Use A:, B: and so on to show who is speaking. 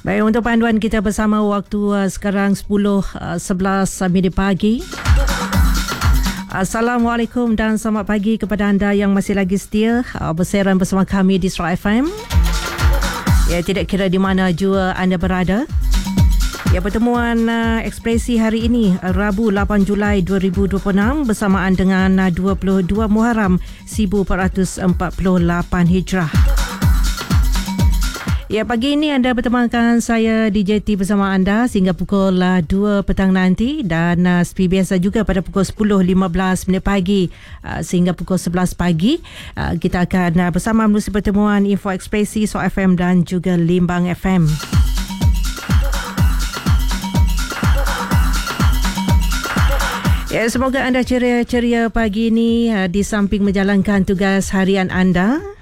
A: Baik, untuk panduan kita bersama waktu sekarang 10.11 minit pagi. Assalamualaikum dan selamat pagi kepada anda yang masih lagi setia bersiaran bersama kami di Suara FM. Ya, tidak kira di mana jua anda berada. Ya, pertemuan ekspresi hari ini Rabu 8 Julai 2026 bersamaan dengan 22 Muharram 1448 Hijrah. Ya, pagi ini anda bertemankan saya DJT bersama anda sehingga pukul 2 petang nanti, dan seperti biasa juga pada pukul 10.15 minit pagi sehingga pukul 11 pagi kita akan bersama menerusi pertemuan Info Ekspresi Suara FM dan juga Limbang FM. Ya, semoga anda ceria-ceria pagi ini di samping menjalankan tugas harian anda.